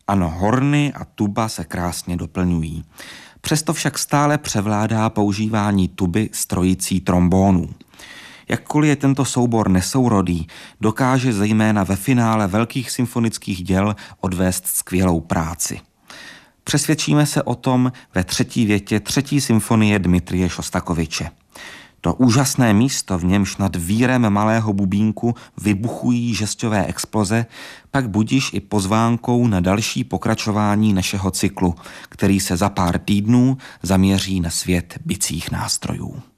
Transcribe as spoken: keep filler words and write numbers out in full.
Ano, horny a tuba se krásně doplňují. Přesto však stále převládá používání tuby s trojicí trombónů. Jakkoliv je tento soubor nesourodý, dokáže zejména ve finále velkých symfonických děl odvést skvělou práci. Přesvědčíme se o tom ve třetí větě třetí symfonie Dmitrije Šostakoviče. To úžasné místo, v němž nad vírem malého bubínku vybuchují žesťové exploze, pak budiš i pozvánkou na další pokračování našeho cyklu, který se za pár týdnů zaměří na svět bicích nástrojů.